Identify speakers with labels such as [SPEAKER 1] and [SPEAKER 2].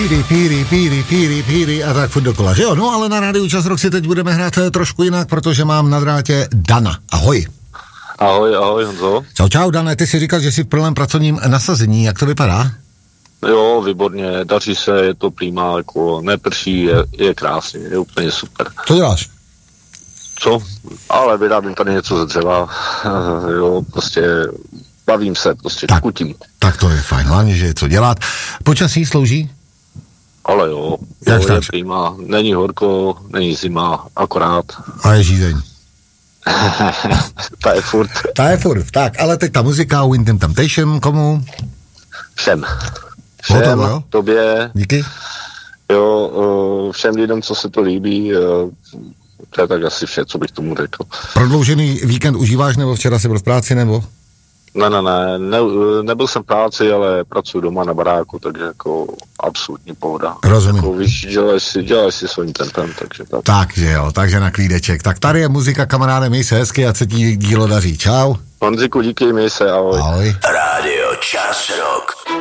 [SPEAKER 1] Píry a tak furt dokola, že jo? No ale na rádiu Čas Rock si teď budeme hrát trošku jinak, protože mám na drátě Dana. Ahoj.
[SPEAKER 2] Ahoj Honzo.
[SPEAKER 1] Čau, Dane, ty si říkal, že jsi v plném pracovním nasazení, jak to vypadá?
[SPEAKER 2] Jo, výborně, daří se, je to prýmá, jako neprší, je krásně, je úplně super.
[SPEAKER 1] Co děláš?
[SPEAKER 2] Co? Ale vyrábím tady něco ze dřeva, jo, prostě bavím se, prostě kutím.
[SPEAKER 1] Tak to je fajn, hlavně, že je co dělat. Počasí slouží?
[SPEAKER 2] Ale jo, je prýmá, není horko, není zima, akorát.
[SPEAKER 1] A je žízeň.
[SPEAKER 2] Ta je furt.
[SPEAKER 1] Tak, ale teď ta muzika, Windham Temptation, komu?
[SPEAKER 2] Všem,
[SPEAKER 1] jo?
[SPEAKER 2] Tobě.
[SPEAKER 1] Díky.
[SPEAKER 2] Jo, všem lidem, co se to líbí, to je tak asi vše, co bych tomu řekl.
[SPEAKER 1] Prodloužený víkend užíváš, nebo včera jsi byl v práci, nebo?
[SPEAKER 2] Ne, nebyl jsem v práci, ale pracuji doma na baráku, takže jako absolutní pohoda.
[SPEAKER 1] Rozumím.
[SPEAKER 2] Jako, víš, děláš si svým tempem, takže tak.
[SPEAKER 1] Takže jo, takže na klídeček. Tak tady je muzika, kamaráde, měj se hezky a se ti dílo daří. Čau.
[SPEAKER 2] Honziku, díky, měj se, ahoj.
[SPEAKER 1] Ahoj.
[SPEAKER 3] Rádio Čas Rock.